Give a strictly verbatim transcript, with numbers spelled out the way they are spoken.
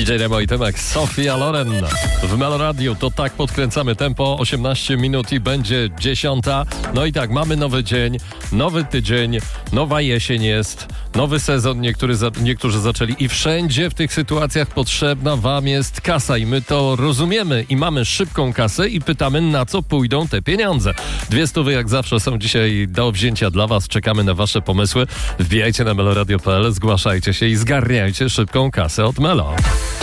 D J Remo i Tymek, Sofia Loren w Meloradiu. To tak podkręcamy tempo, osiemnaście minut i będzie dziesiąta. No i tak, mamy nowy dzień, nowy tydzień, nowa jesień jest, nowy sezon niektóry za, niektórzy zaczęli i wszędzie w tych sytuacjach potrzebna wam jest kasa i my to rozumiemy i mamy szybką kasę i pytamy, na co pójdą te pieniądze. Dwie stówy jak zawsze są dzisiaj do wzięcia dla was, czekamy na wasze pomysły. Wbijajcie na meloradio kropka p l, zgłaszajcie się i zgarniajcie szybką kasę od Melo.